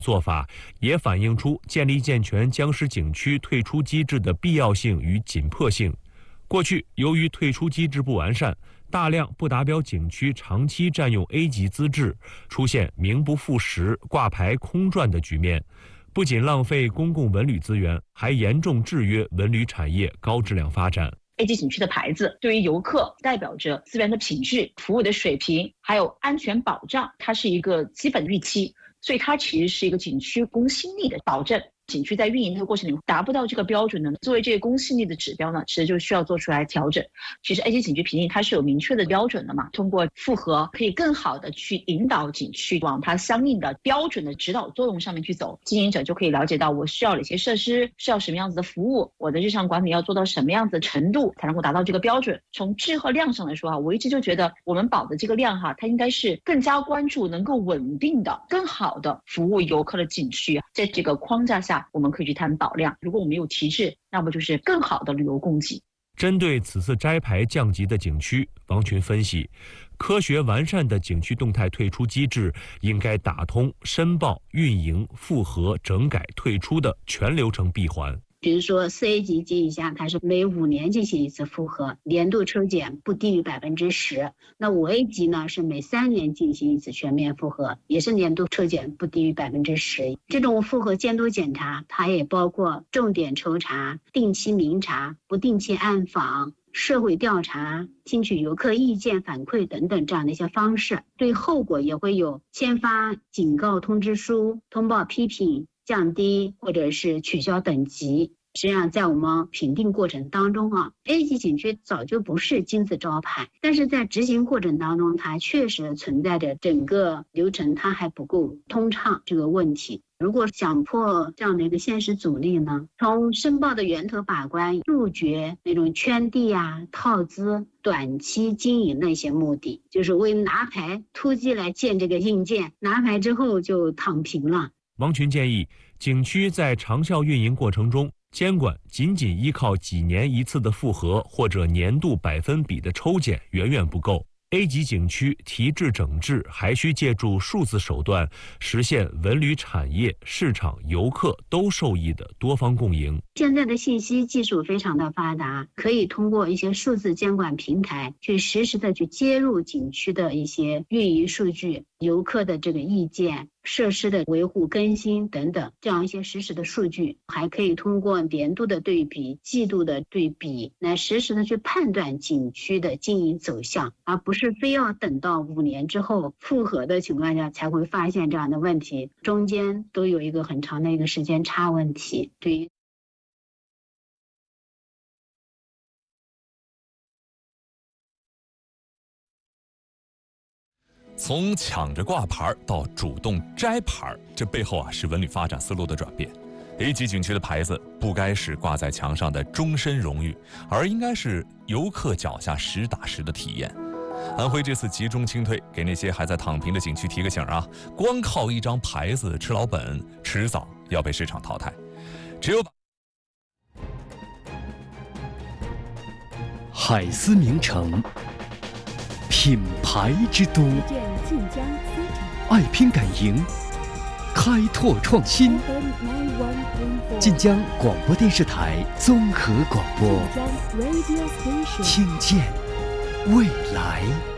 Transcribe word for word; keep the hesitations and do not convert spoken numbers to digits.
做法也反映出建立健全僵尸景区退出机制的必要性与紧迫性。过去，由于退出机制不完善，大量不达标景区长期占用 A 级资质，出现名不副实、挂牌空转的局面，不仅浪费公共文旅资源，还严重制约文旅产业高质量发展。 A 级景区的牌子对于游客代表着资源的品质、服务的水平，还有安全保障，它是一个基本预期，所以它其实是一个景区公信力的保证。景区在运营的过程里达不到这个标准呢，作为这个公信力的指标呢，其实就需要做出来调整。其实 A 级景区评定它是有明确的标准的嘛，通过复核可以更好的去引导景区往它相应的标准的指导作用上面去走，经营者就可以了解到我需要哪些设施，需要什么样子的服务，我的日常管理要做到什么样子的程度才能够达到这个标准。从质和量上来说啊，我一直就觉得我们保的这个量哈，它应该是更加关注能够稳定的、更好的服务游客的景区，在这个框架下。我们可以去谈保量，如果我们有提质，那么就是更好的旅游供给。 针对此次摘牌降级的景区，王群分析，科学完善的景区动态退出机制应该打通申报、运营、复核、整改、退出的全流程闭环。 比如说四 A 级及以下，它是每五年进行一次复核，年度抽检不低于百分之十。那五 A 级呢是每三年进行一次全面复核，也是年度抽检不低于百分之十。这种复核监督检查，它也包括重点抽查、定期明察、不定期暗访、社会调查、听取游客意见反馈等等这样的一些方式。对后果也会有签发警告通知书、通报批评、降低或者是取消等级。实际上在我们评定过程当中啊 ，A 级景区早就不是金字招牌，但是在执行过程当中，它确实存在着整个流程它还不够通畅这个问题。如果想破这样的一个现实阻力呢，从申报的源头把关，杜绝那种圈地啊、套资、短期经营的一些目的，就是为拿牌突击来建这个硬件，拿牌之后就躺平了。 王群建议，景区在长效运营过程中，监管仅仅依靠几年一次的复核或者年度百分比的抽检远远不够。A 级景区提质整治还需借助数字手段，实现文旅产业、市场、游客都受益的多方共赢。 现在的信息技术非常的发达，可以通过一些数字监管平台去实时的去接入景区的一些运营数据、游客的这个意见、设施的维护更新等等，这样一些实时的数据，还可以通过年度的对比、季度的对比，来实时的去判断景区的经营走向，而不是非要等到五年之后复核的情况下才会发现这样的问题，中间都有一个很长的一个时间差问题。对于从抢着挂牌到主动摘牌，这背后啊是文旅发展思路的转变。A 级景区的牌子不该是挂在墙上的终身荣誉，而应该是游客脚下实打实的体验。安徽这次集中清退，给那些还在躺平的景区提个醒啊，光靠一张牌子吃老本，迟早要被市场淘汰。只有把海思名城，品牌之都，爱拼敢赢，开拓创新。晋江广播电视台综合广播，听见未来。